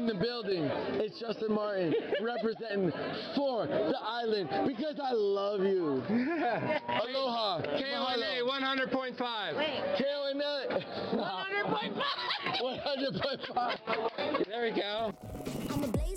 the building. It's Justin Martin representing for the island because I love you. Aloha. KONA 100.5. KONA 100.5. 100.5. There we go. I'm a blaze.